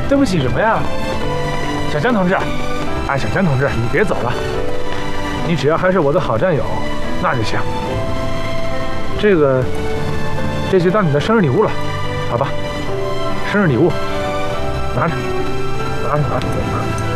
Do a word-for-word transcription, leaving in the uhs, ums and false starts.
对不起什么呀？小江同志，哎，小江同志，你别走了，你只要还是我的好战友，那就行。这个，这就当你的生日礼物了，好吧？生日礼物，拿着，拿着，拿着，拿着。